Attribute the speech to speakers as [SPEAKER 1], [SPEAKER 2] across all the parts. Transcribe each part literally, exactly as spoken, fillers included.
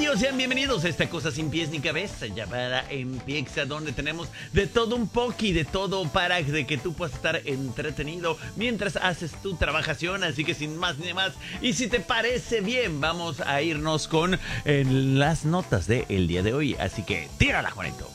[SPEAKER 1] Bienvenidos, sean bienvenidos a esta cosa sin pies ni cabeza llamada En Piexa, donde tenemos de todo un poqui, de todo para de que tú puedas estar entretenido mientras haces tu trabajación. Así que sin más ni más, y si te parece bien, vamos a irnos con eh, las notas del día de hoy. Así que tírala, Juanito.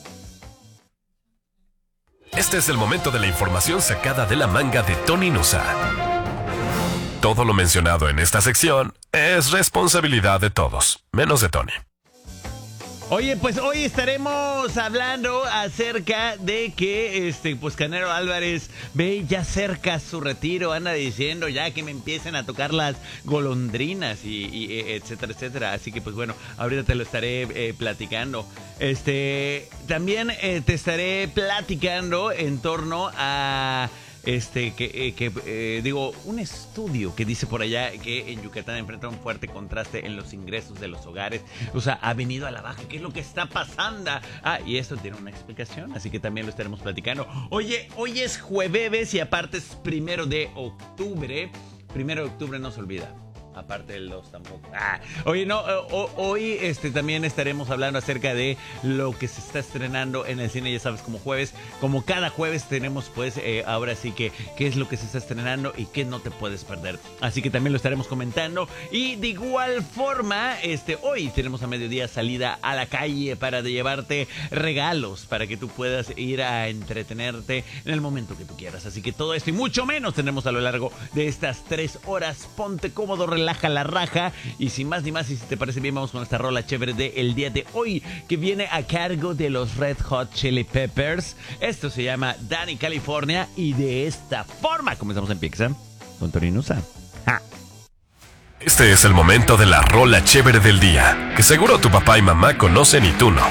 [SPEAKER 2] Este es el momento de la información sacada de la manga de Tony Nusa. Todo lo mencionado en esta sección es responsabilidad de todos, menos de Tony.
[SPEAKER 1] Oye, pues hoy estaremos hablando acerca de que este pues Canelo Álvarez ve ya cerca su retiro, anda diciendo ya que me empiecen a tocar las golondrinas y, y etcétera, etcétera. Así que pues bueno, ahorita te lo estaré eh, platicando. Este, también eh, te estaré platicando en torno a Este, que, eh, que eh, digo, un estudio que dice por allá que en Yucatán enfrenta un fuerte contraste en los ingresos de los hogares. O sea, ha venido a la baja. ¿Qué es lo que está pasando? Ah, y esto tiene una explicación, así que también lo estaremos platicando. Oye, hoy es jueves y aparte es primero de octubre. Primero de octubre no se olvida. Aparte del dos tampoco. Ah, oye, no, o, hoy este, también estaremos hablando acerca de lo que se está estrenando en el cine, ya sabes, como jueves. Como cada jueves tenemos, pues, eh, ahora sí que qué es lo que se está estrenando y qué no te puedes perder. Así que también lo estaremos comentando. Y de igual forma, este, hoy tenemos a mediodía salida a la calle para llevarte regalos, para que tú puedas ir a entretenerte en el momento que tú quieras. Así que todo esto y mucho menos tenemos a lo largo de estas tres horas. Ponte cómodo, relaja la raja, y sin más ni más, y si te parece bien, vamos con esta rola chévere de el día de hoy, que viene a cargo de los Red Hot Chili Peppers. Esto se llama Danny California, y de esta forma comenzamos En Piexa con Tony Nusa. ¡Ja!
[SPEAKER 2] Este es el momento de la rola chévere del día, que seguro tu papá y mamá conocen y tú no.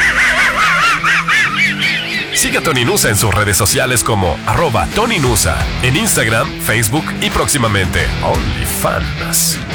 [SPEAKER 2] Sigue a Tony Nusa en sus redes sociales como arroba Tony Nusa, en Instagram, Facebook y próximamente OnlyFans.